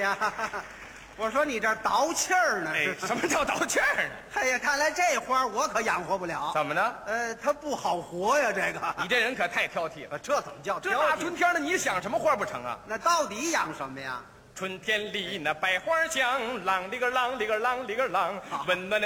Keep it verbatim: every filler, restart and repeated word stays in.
呀，我说你这倒气儿呢？ 哎， 是什么叫倒气儿呢？ 哎呀，看来这花我可养活不了。 怎么呢？ 呃，它不好活呀，这个。 你这人可太挑剔了。 呃这怎么叫这挑剔大春天的，你想什么花不成啊？ 那到底养什么呀？ 春天里那百花香，啷里个啷里个啷里个啷，温暖。